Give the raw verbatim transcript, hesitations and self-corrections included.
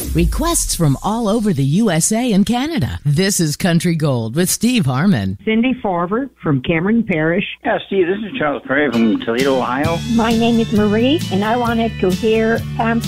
Requests from all over the U S A and Canada. This is Country Gold with Steve Harmon. Cindy Farver from Cameron Parish. Yeah, Steve, this is Charles Perry from Toledo, Ohio. My name is Marie, and I wanted to hear Tom